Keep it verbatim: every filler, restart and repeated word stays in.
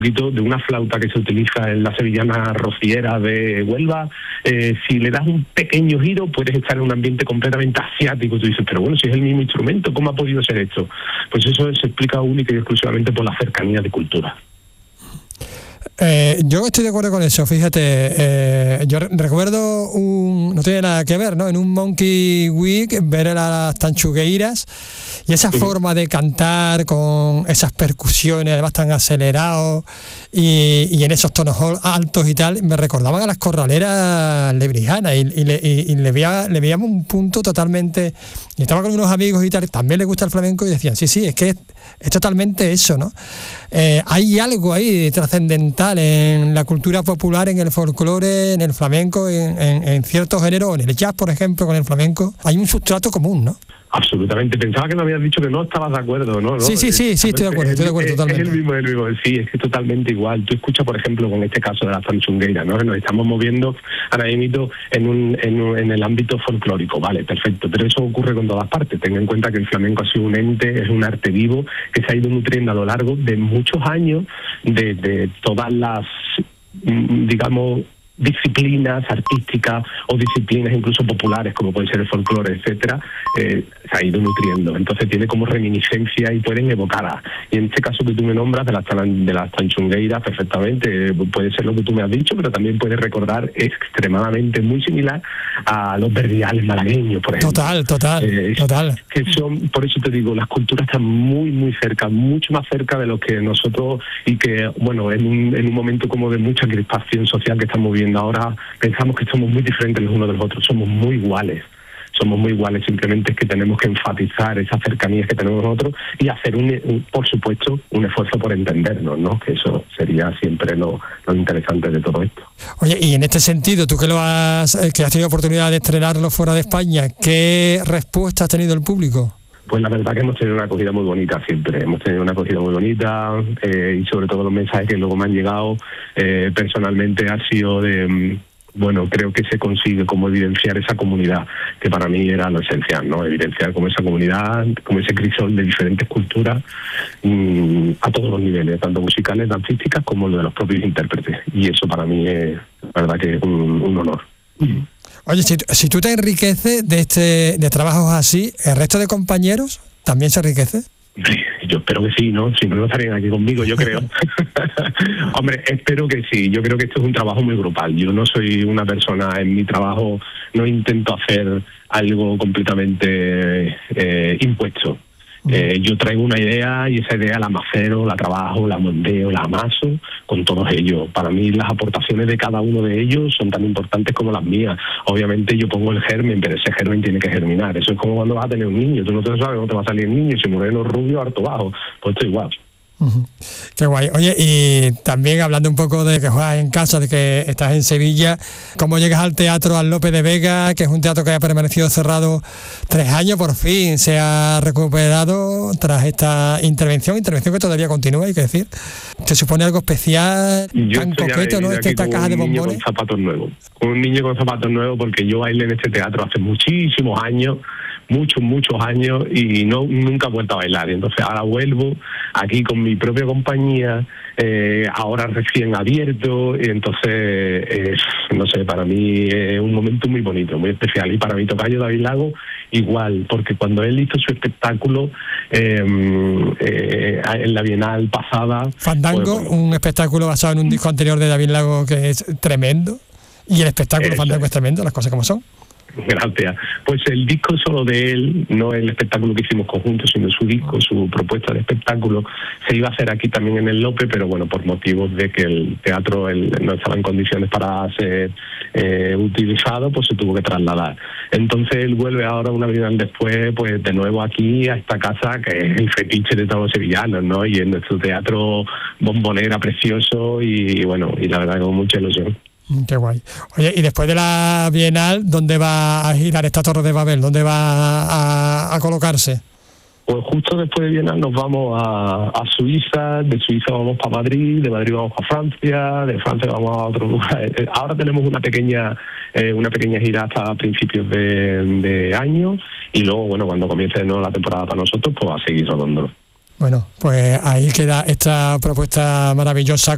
de una flauta que se utiliza en la sevillana rociera de Huelva. Eh, si le das un pequeño giro, puedes estar en un ambiente completamente asiático. Tú dices, pero bueno, si es el mismo instrumento, ¿cómo ha podido ser esto? Pues eso se explica única y exclusivamente por la cercanía de cultura. Eh, yo estoy de acuerdo con eso, fíjate, eh, yo recuerdo, un, no tiene nada que ver, ¿no? En un Monkey Week, ver a las tanchugueiras y esa sí. forma de cantar con esas percusiones, además tan acelerados y, y en esos tonos altos y tal, me recordaban a las corraleras lebrijanas y, y, le, y, y le, veía, le veíamos un punto totalmente, y estaba con unos amigos y tal, también les gusta el flamenco y decían, sí, sí, es que es, es totalmente eso, ¿no? Eh, hay algo ahí trascendental en la cultura popular, en el folclore, en el flamenco, en, en, en ciertos géneros, en el jazz, por ejemplo, con el flamenco, hay un sustrato común, ¿no? Absolutamente. Pensaba que me habías dicho que no estabas de acuerdo, ¿no? Sí, sí, sí, sí, estoy de acuerdo, estoy de acuerdo totalmente. Es el mismo, el mismo. Sí, es que es totalmente igual. Tú escuchas, por ejemplo, con este caso de la tanchungueira, ¿no? Nos estamos moviendo ahora mismo en, un, en, un, en el ámbito folclórico, vale, perfecto. Pero eso ocurre con todas partes. Ten en cuenta que el flamenco ha sido un ente, es un arte vivo que se ha ido nutriendo a lo largo de muchos años de, de todas las, digamos, disciplinas artísticas o disciplinas incluso populares como puede ser el folclore, etcétera, eh, se ha ido nutriendo. Entonces tiene como reminiscencia y pueden evocar a, y en este caso que tú me nombras de las, de las tanchungueiras perfectamente, eh, puede ser lo que tú me has dicho, pero también puede recordar extremadamente muy similar a los verdiales malagueños, por ejemplo. Total, total, eh, total. Que son, por eso te digo, las culturas están muy, muy cerca, mucho más cerca de lo que nosotros, y que, bueno, en un, en un momento como de mucha crispación social que estamos viendo ahora, pensamos que somos muy diferentes los unos de los otros, somos muy iguales, somos muy iguales, simplemente es que tenemos que enfatizar esas cercanías que tenemos nosotros y hacer, un, un, por supuesto, un esfuerzo por entendernos, ¿no? Que eso sería siempre lo, lo interesante de todo esto. Oye, y en este sentido, tú que lo has, que has tenido oportunidad de estrenarlo fuera de España, ¿qué respuesta ha tenido el público? Pues la verdad que hemos tenido una acogida muy bonita siempre, hemos tenido una acogida muy bonita eh, y sobre todo los mensajes que luego me han llegado eh, personalmente ha sido de, bueno, creo que se consigue como evidenciar esa comunidad, que para mí era lo esencial, ¿no? Evidenciar como esa comunidad, como ese crisol de diferentes culturas mmm, a todos los niveles, tanto musicales, artísticas, como lo de los propios intérpretes. Y eso para mí es, la verdad que es un, un honor. Oye, si, si tú te enriqueces de este de trabajos así, ¿el resto de compañeros también se enriquece? Yo espero que sí, ¿no? Si no, no estarían aquí conmigo, yo creo. Hombre, espero que sí. Yo creo que esto es un trabajo muy grupal. Yo no soy una persona, en mi trabajo no intento hacer algo completamente eh, impuesto. Eh, yo traigo una idea y esa idea la macero, la trabajo, la moldeo, la amaso con todos ellos. Para mí las aportaciones de cada uno de ellos son tan importantes como las mías. Obviamente yo pongo el germen, pero ese germen tiene que germinar. Eso es como cuando vas a tener un niño. Tú no te sabes cómo te va a salir el niño, si moreno, rubio, harto bajo. Pues esto igual. Uh-huh. Qué guay. Oye, y también hablando un poco de que juegas en casa, de que estás en Sevilla, ¿cómo llegas al teatro al Lope de Vega, que es un teatro que ha permanecido cerrado tres años, por fin se ha recuperado tras esta intervención, intervención que todavía continúa, hay que decir? ¿Se supone algo especial, yo tan coqueto, ¿no? Esta caja de bombones. Con zapatos nuevos, con un niño con zapatos nuevos, porque yo bailé en este teatro hace muchísimos años, muchos, muchos años, y no nunca he vuelto a bailar. Y entonces ahora vuelvo aquí con mi propia compañía, eh, ahora recién abierto, y entonces, eh, no sé, para mí es un momento muy bonito, muy especial. Y para mi tocayo David Lago, igual, porque cuando él hizo su espectáculo eh, eh, en la Bienal pasada... Fandango, pues, bueno, un espectáculo basado en un disco anterior de David Lago que es tremendo, y el espectáculo Fandango es tremendo, las cosas como son. Gracias. Pues el disco solo de él, no el espectáculo que hicimos conjunto, sino su disco, su propuesta de espectáculo, se iba a hacer aquí también en el Lope, pero bueno, por motivos de que el teatro el, no estaba en condiciones para ser eh, utilizado, pues se tuvo que trasladar. Entonces él vuelve ahora, una vida después, pues de nuevo aquí a esta casa, que es el fetiche de todos los sevillanos, ¿no? Y en nuestro teatro bombonera precioso y bueno, y la verdad con mucha ilusión. Qué guay. Oye, y después de la Bienal, ¿dónde va a girar esta Torre de Babel? ¿Dónde va a, a colocarse? Pues justo después de Bienal nos vamos a, a Suiza, de Suiza vamos para Madrid, de Madrid vamos a Francia, de Francia vamos a otro lugar. Ahora tenemos una pequeña eh, una pequeña gira hasta principios de, de año, y luego, bueno, cuando comience de nuevo la temporada para nosotros, pues va a seguir rodándolo. Bueno, pues ahí queda esta propuesta maravillosa.